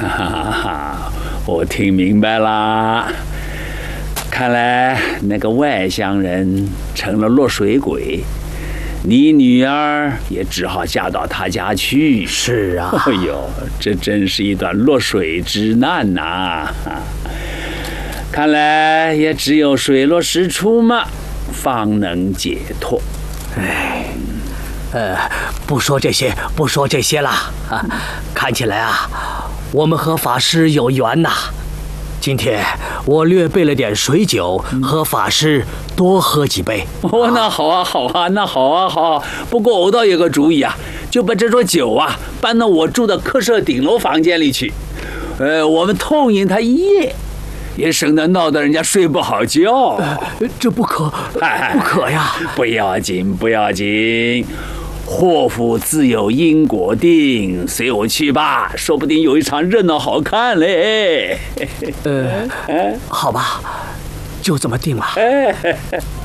哈哈，我听明白啦。看来那个外乡人成了落水鬼，你女儿也只好嫁到他家去。 是啊。 哎呦，这真是一段落水之难呐！看来也只有水落石出嘛，方能解脱。 哎，不说这些了啊！看起来啊，我们和法师有缘呐。今天我略备了点水酒，和法师多喝几杯。 哦，那好啊，好啊，那好啊，好。不过我倒有个主意啊，就把这桌酒啊搬到我住的客舍顶楼房间里去。我们痛饮他一夜，也省得闹得人家睡不好觉。 这不可呀！ 不要紧，不要紧。祸福自有因果定，随我去吧，说不定有一场热闹好看嘞。 好吧，就这么定了。